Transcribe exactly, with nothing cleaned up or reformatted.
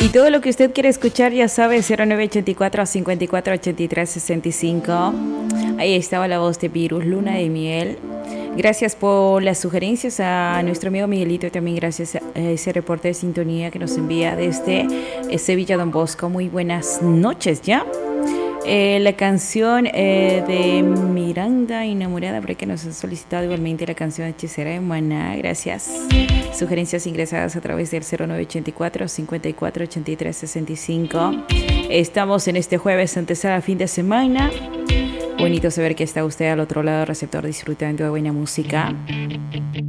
Y todo lo que usted quiere escuchar, ya sabe, cero nueve ocho cuatro, cinco cuatro, ocho tres seis cinco. Ahí estaba la voz de Virus, Luna de Miel. Gracias por las sugerencias a nuestro amigo Miguelito, también gracias a ese reporte de sintonía que nos envía desde Sevilla, Don Bosco. Muy buenas noches, ¿ya? Eh, la canción eh, de Miranda Enamorada, porque nos ha solicitado igualmente la canción Hechicera de Maná. Gracias. Sugerencias ingresadas a través del cero nueve ocho cuatro, cinco cuatro, ocho tres seis cinco. Estamos en este jueves antesala fin de semana. Bonito saber que está usted al otro lado del receptor disfrutando de buena música.